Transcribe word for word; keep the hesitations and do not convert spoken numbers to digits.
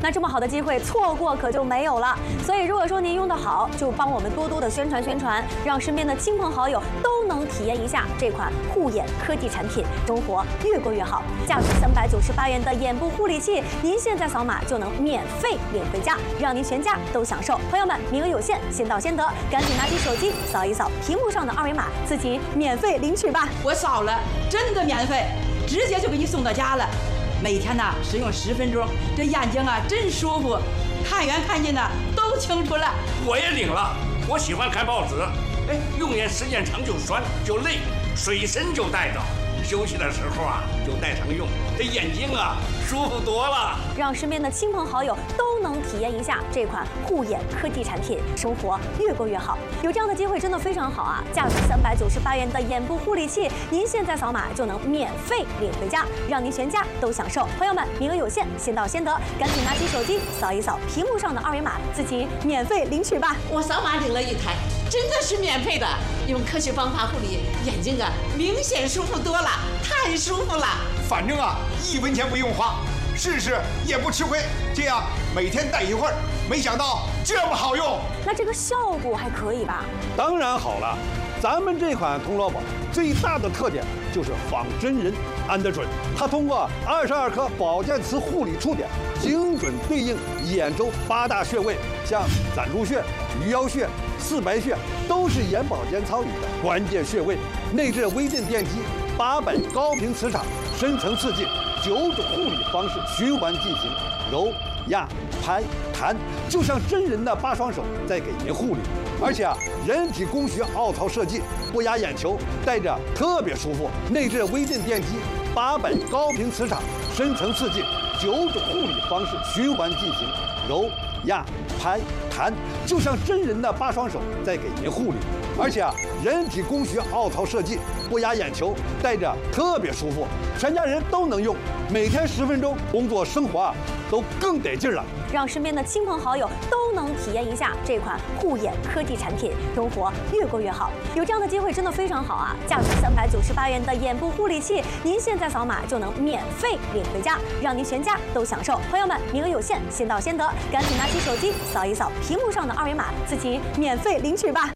那这么好的机会错过可就没有了。所以如果说您用得好，就帮我们多多的宣传宣传，让身边的亲朋好友都能体验一下这款护眼科技产品，生活越过越好。价值三百九十八元的眼部护理器，您现在扫码就能免费领回家，让您全家都享受。朋友们，名额有限，先到先得，赶紧拿起手机扫一扫屏幕上的二维码，自己免费领取吧。 我扫了，真的免费，直接就给你送到家了。每天呢使用十分钟，这眼睛啊真舒服，看远看近呢都清楚了。 我也领了，我喜欢看报纸，哎，用眼时间长就酸就累，随身就带着。休息的时候啊，就带上用，这眼睛啊舒服多了。 让身边的亲朋好友都能体验一下这款护眼科技产品，生活越过越好。有这样的机会真的非常好啊！价值三百九十八元的眼部护理器，您现在扫码就能免费领回家，让您全家都享受。朋友们，名额有限，先到先得，赶紧拿起手机扫一扫屏幕上的二维码，自己免费领取吧。 我扫码领了一台，真的是免费的。用科学方法护理眼睛啊，明显舒服多了，太舒服了。 反正啊，一分钱不用花，试试也不吃亏。这样每天戴一会儿，没想到这么好用。 那这个效果还可以吧？ 当然好了，咱们这款童乐宝最大的特点就是仿真人安得准。它通过二十二颗保健磁护理触点，精准对应眼周八大穴位，像攒竹穴、鱼腰穴、四白穴，都是眼保健操里的关键穴位。内置微震电机，八百高频磁场，深层刺激，九种护理方式循环进行，揉、压、拍、弹，就像真人的八双手在给您护理。而且啊，人体工学凹槽设计，不压眼球，戴着特别舒服。内置微震电机，八百高频磁场，深层刺激，九种护理方式循环进行，揉、压、拍、弹，就像真人的八双手在给您护理。而且啊，人体工学凹槽设计，不压眼球，戴着特别舒服，全家人都能用。每天十分钟，工作生活啊都更得劲儿了。 让身边的亲朋好友都能体验一下这款护眼科技产品，生活越过越好。有这样的机会真的非常好啊！价值三百九十八元的眼部护理器，您现在扫码就能免费领回家，让您全家都享受。朋友们，名额有限，先到先得，赶紧拿起手机扫一扫屏幕上的二维码，自己免费领取吧。